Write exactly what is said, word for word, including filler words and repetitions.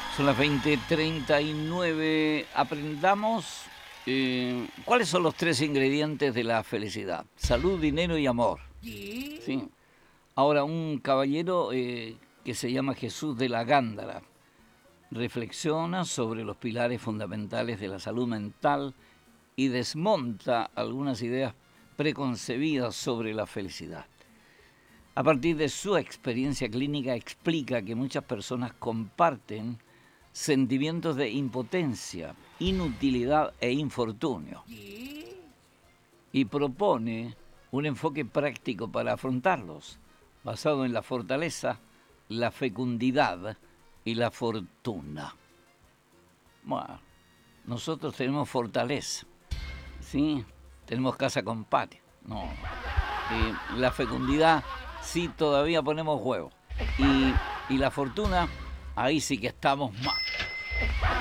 Son las veinte treinta y nueve. Aprendamos eh, cuáles son los tres ingredientes de la felicidad. Salud, dinero y amor. Sí. Ahora, un caballero eh, que se llama Jesús de la Gándara reflexiona sobre los pilares fundamentales de la salud mental y desmonta algunas ideas preconcebidas sobre la felicidad. A partir de su experiencia clínica explica que muchas personas comparten sentimientos de impotencia, inutilidad e infortunio. Y propone un enfoque práctico para afrontarlos, basado en la fortaleza, la fecundidad y la fortuna. Bueno, nosotros tenemos fortaleza, ¿sí? Tenemos casa con patio. No. Eh, la fecundidad, sí, todavía ponemos huevos. Y, y la fortuna, ahí sí que estamos mal.